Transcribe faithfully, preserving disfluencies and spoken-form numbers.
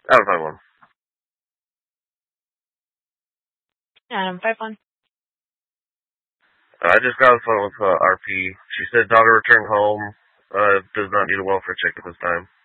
Adam five one. Adam five one. Uh, I just got on the phone with uh, R P. She said daughter returned home. Uh, does not need a welfare check at this time.